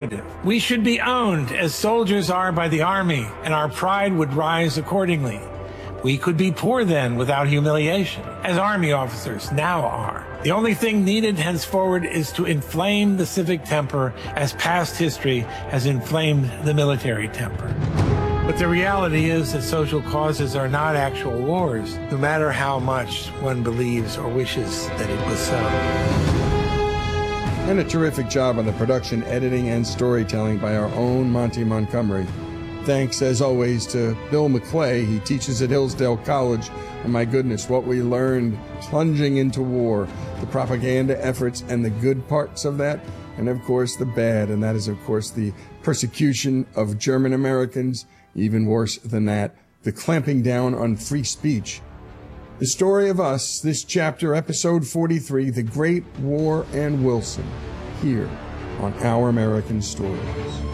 exploitative. We should be owned as soldiers are by the army, and our pride would rise accordingly. We could be poor then without humiliation, as army officers now are. The only thing needed henceforward is to inflame the civic temper as past history has inflamed the military temper. But the reality is that social causes are not actual wars, no matter how much one believes or wishes that it was so. And a terrific job on the production, editing, and storytelling by our own Monty Montgomery. Thanks, as always, to Bill McClay. He teaches at Hillsdale College. And my goodness, what we learned plunging into war, the propaganda efforts and the good parts of that, and of course the bad, and that is of course the persecution of German Americans, even worse than that, the clamping down on free speech. The Story of Us, this chapter, episode 43, The Great War and Wilson, here on Our American Stories.